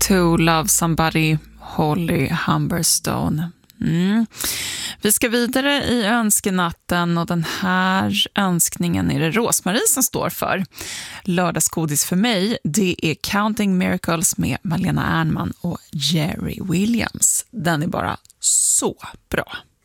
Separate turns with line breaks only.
To Love Somebody, Holly Humberstone. Vi ska vidare i önskenatten och den här önskningen är det Rosmarie som står för. Lördagsgodis för mig, det är Counting Miracles med Malena Ernman och Jerry Williams. Den är bara så bra.